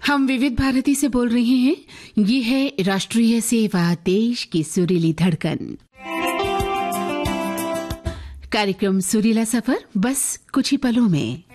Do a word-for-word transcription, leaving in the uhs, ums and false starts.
हम विविध भारती से बोल रहे हैं। ये है राष्ट्रीय सेवा, देश की सुरीली धड़कन। कार्यक्रम सुरीला सफर बस कुछ ही पलों में।